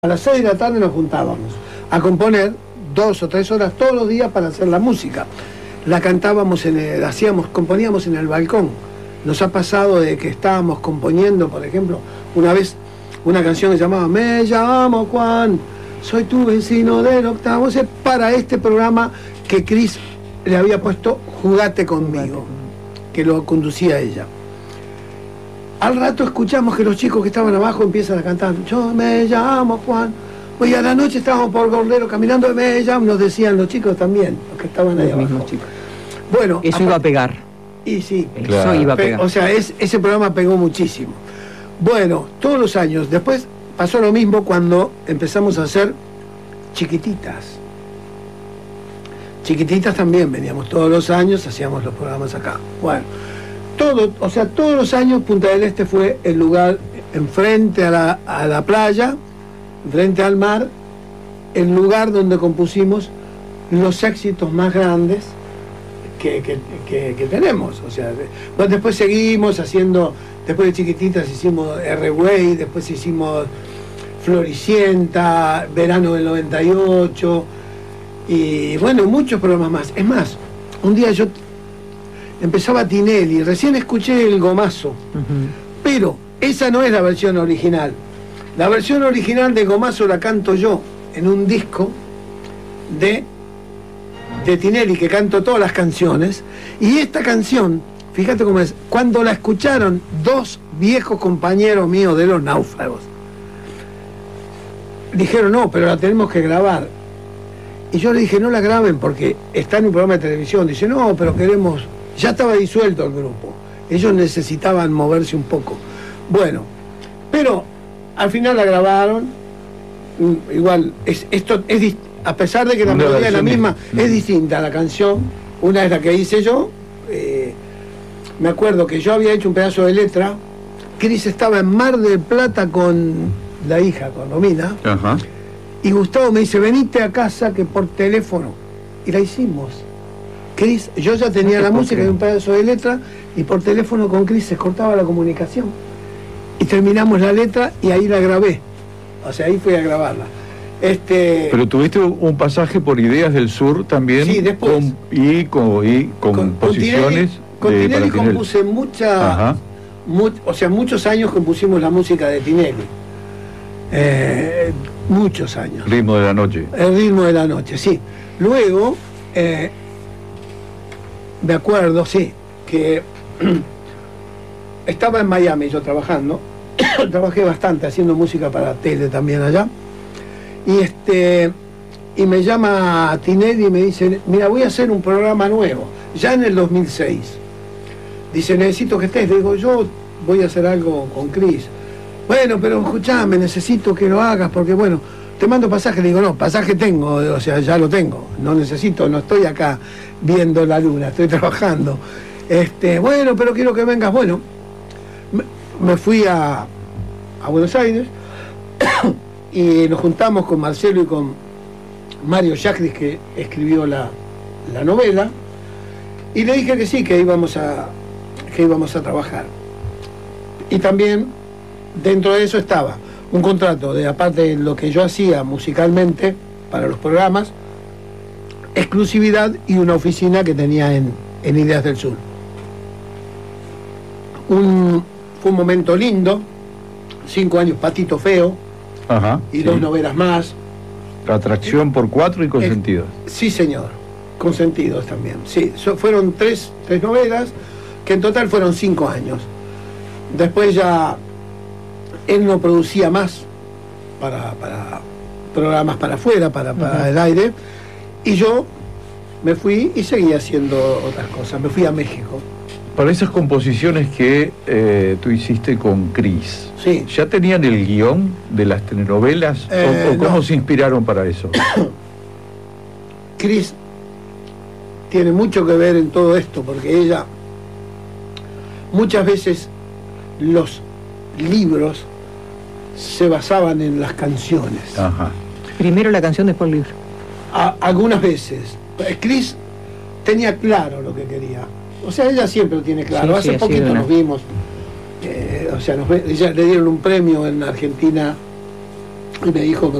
A las 6 de la tarde nos juntábamos a componer 2 o 3 horas todos los días para hacer la música. La cantábamos, componíamos en el balcón. Nos ha pasado de que estábamos componiendo, por ejemplo, una vez una canción que se llamaba Me llamo Juan, soy tu vecino del octavo, para este programa que Cris le había puesto Jugate conmigo, que lo conducía ella. Al rato escuchamos que los chicos que estaban abajo empiezan a cantar Yo me llamo Juan. Hoy a la noche estábamos por Gordero caminando, me llamo, nos decían los chicos también, los que estaban ahí abajo. Mismos chicos. Bueno, eso iba a pegar. Y sí, claro. Eso iba a pegar. O sea, ese programa pegó muchísimo. Bueno, todos los años. Después pasó lo mismo cuando empezamos a hacer Chiquititas. Chiquititas también veníamos todos los años, hacíamos los programas acá. Bueno, todos los años Punta del Este fue el lugar enfrente a la playa, frente al mar, el lugar donde compusimos los éxitos más grandes que tenemos. O sea, después seguimos haciendo, después de Chiquititas hicimos R-Way, después hicimos Floricienta, Verano del 98, y bueno, muchos programas más. Es más, un día yo empezaba Tinelli, recién escuché El Gomazo, pero esa no es la versión original. La versión original de Gomazo la canto yo en un disco de Tinelli, que canto todas las canciones, y esta canción, fíjate cómo es, cuando la escucharon 2 viejos compañeros míos de Los Náufragos, dijeron, no, pero la tenemos que grabar. Y yo le dije, no la graben porque está en un programa de televisión. Dice, no, pero queremos... Ya estaba disuelto el grupo. Ellos necesitaban moverse un poco. Bueno, pero al final la grabaron. Igual, a pesar de que la melodía es la misma, es distinta la canción. Una es la que hice yo. Me acuerdo que yo había hecho un pedazo de letra. Cris estaba en Mar del Plata con la hija, con Romina. Ajá. Y Gustavo me dice, venite a casa que por teléfono. Y la hicimos. Cris, yo ya tenía la música y un pedazo de letra, y por teléfono con Cris se cortaba la comunicación. Y terminamos la letra y ahí la grabé. O sea, ahí fui a grabarla. Pero tuviste un pasaje por Ideas del Sur también. Sí, después. Con composiciones. Con Tinelli compuse muchos años compusimos la música de Tinelli. Muchos años. Ritmo de la Noche. El Ritmo de la Noche, sí. Luego, me acuerdo, sí, que estaba en Miami yo trabajando. Trabajé bastante haciendo música para tele también allá. Y me llama Tinelli y me dice, mira, voy a hacer un programa nuevo, ya en el 2006. Dice, necesito que estés. Le digo, yo voy a hacer algo con Cris. Bueno, pero escuchame, necesito que lo hagas porque, bueno, te mando pasaje. Le digo, no, pasaje tengo, o sea, ya lo tengo. No necesito, no estoy acá viendo la luna, estoy trabajando. Bueno, pero quiero que vengas. Bueno, me fui a Buenos Aires y nos juntamos con Marcelo y con Mario Yacris, que escribió la novela, y le dije que sí, que íbamos a trabajar. Y también dentro de eso estaba un contrato de, aparte de lo que yo hacía musicalmente para los programas, exclusividad y una oficina que tenía en Ideas del Sur. Fue un momento lindo, 5 años Patito Feo. Ajá, y 2 novelas más. Atracción por 4 y Consentidos. Sí, señor, Consentidos también. Sí, fueron 3 novelas, que en total fueron 5 años. Después ya él no producía más para programas para afuera, para el aire, y yo me fui y seguí haciendo otras cosas. Me fui a México. Para esas composiciones que tú hiciste con Cris, sí. ¿Ya tenían el guión de las telenovelas? ¿O cómo no. se inspiraron para eso? Cris tiene mucho que ver en todo esto, porque ella, muchas veces los libros se basaban en las canciones. Ajá. Primero la canción, después el libro. Algunas veces. Cris tenía claro lo que quería. O sea, ella siempre lo tiene claro. Sí, Hace poquito nos vimos. Ella le dieron un premio en Argentina Y me dijo,